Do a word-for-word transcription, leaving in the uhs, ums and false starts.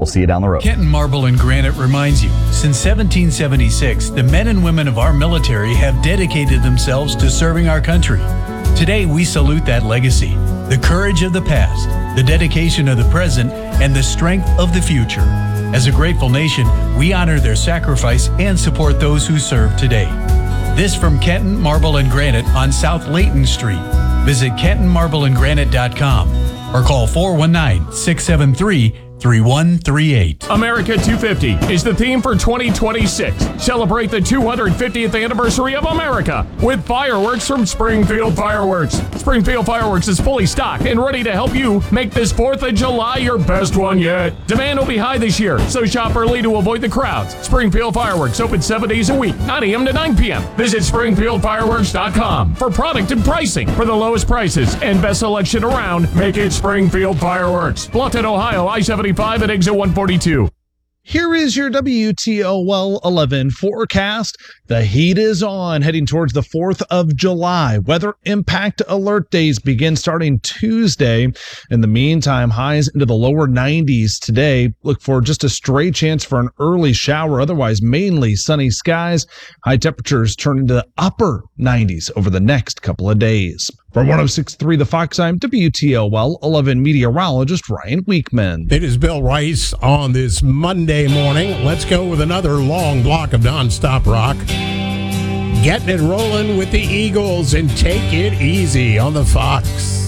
We'll see you down the road. Kenton Marble and Granite reminds you, since seventeen seventy-six, the men and women of our military have dedicated themselves to serving our country. Today, we salute that legacy, the courage of the past, the dedication of the present, and the strength of the future. As a grateful nation, we honor their sacrifice and support those who serve today. This from Kenton Marble and Granite on South Layton Street. Visit kenton marble and granite dot com or call four one nine, six seven three, three one three eight. America two fifty is the theme for twenty twenty-six. Celebrate the two hundred fiftieth anniversary of America with fireworks from Springfield Fireworks. Springfield Fireworks is fully stocked and ready to help you make this fourth of July your best one yet. Demand will be high this year, so shop early to avoid the crowds. Springfield Fireworks open seven days a week, nine a.m. to nine p.m. Visit springfield fireworks dot com for product and pricing. For the lowest prices and best selection around, make it Springfield Fireworks. Bluffton, Ohio, I seventy-five at exit one forty-two. Here is your W T O L eleven forecast. The heat is on, heading towards the fourth of July. Weather impact alert days begin starting Tuesday. In the meantime, highs into the lower nineties today. Look for just a stray chance for an early shower. Otherwise, mainly sunny skies. High temperatures turn into the upper nineties over the next couple of days. From one oh six point three The Fox, I'm W T O L eleven meteorologist Ryan Weekman. It is Bill Rice on this Monday morning. Let's go with another long block of nonstop rock. Getting it rolling with the Eagles and Take It Easy on the Fox.